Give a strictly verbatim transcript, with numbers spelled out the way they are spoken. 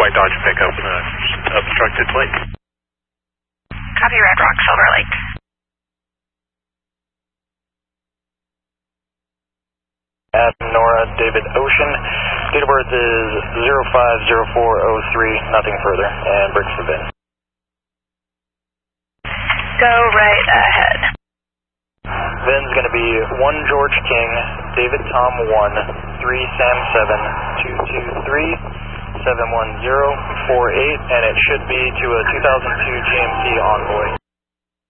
white Dodge pickup with an obstructed plate. Copy, Red Rock, Silver Lake. At Nora, David Ocean. Date of birth is zero five zero four zero three, nothing further, and brakes for VIN. Go right ahead. VIN's going to be one George King, David Tom one, three Sam seven, two two three, seven one zero four eight, and it should be to a two thousand two G M C Envoy.